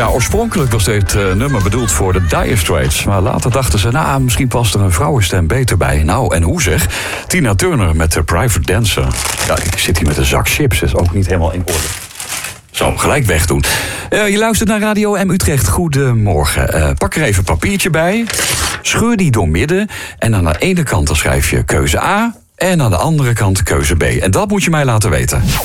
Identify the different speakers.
Speaker 1: Ja, oorspronkelijk was dit nummer bedoeld voor de Dire Straits. Maar later dachten ze, misschien past er een vrouwenstem beter bij. Nou, en hoe zeg? Tina Turner met de Private Dancer. Ja, ik zit hier met een zak chips, dat is ook niet helemaal in orde. Zo, gelijk wegdoen. Je luistert naar Radio M Utrecht. Goedemorgen. Pak er even een papiertje bij. Scheur die doormidden. En aan de ene kant dan schrijf je keuze A. En aan de andere kant keuze B. En dat moet je mij laten weten.